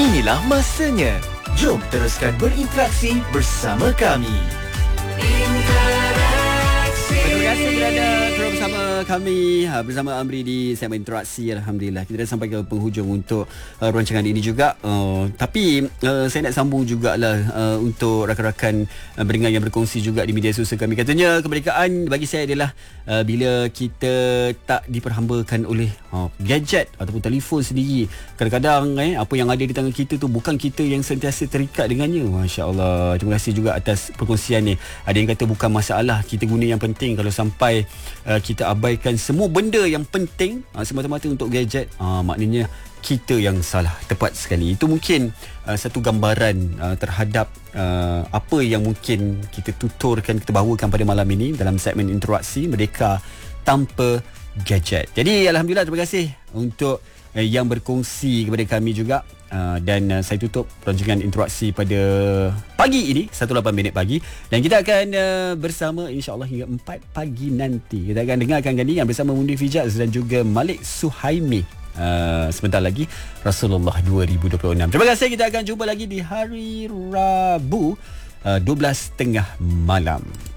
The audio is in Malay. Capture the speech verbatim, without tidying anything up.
Inilah masanya. Jom teruskan berinteraksi bersama kami. Terima kasih kerana terus bersama kami, bersama Amri di segmen interaksi. Alhamdulillah kita dah sampai ke penghujung untuk uh, rancangan ini juga. Uh, tapi uh, saya nak sambung jugalah uh, untuk rakan-rakan uh, pendengar yang berkongsi juga di media sosial kami. Katanya kemerdekaan bagi saya adalah uh, bila kita tak diperhambakan oleh uh, gadget ataupun telefon sendiri. Kadang-kadang eh, apa yang ada di tangan kita tu bukan kita yang sentiasa terikat dengannya. Masya Allah. Terima kasih juga atas perkongsian ni. Ada yang kata bukan masalah, kita guna yang penting. Kalau sampai uh, kita abaikan semua benda yang penting uh, semata-mata untuk gadget, uh, maknanya kita yang salah. Tepat sekali. Itu mungkin uh, satu gambaran uh, terhadap uh, apa yang mungkin kita tuturkan, kita bawakan pada malam ini dalam segmen interaksi Merdeka Tanpa Gadget. Jadi Alhamdulillah, terima kasih untuk uh, yang berkongsi kepada kami juga. Uh, dan uh, saya tutup rancangan interaksi pada pagi ini satu lapan minit pagi, dan kita akan uh, bersama insya-Allah hingga empat pagi nanti. Kita akan dengarkan gandingan bersama Mundi Fijaz dan juga Malik Suhaimi. Uh, sebentar lagi Rasulullah dua ribu dua puluh enam. Terima kasih, kita akan jumpa lagi di hari Rabu uh, dua belas tiga puluh malam.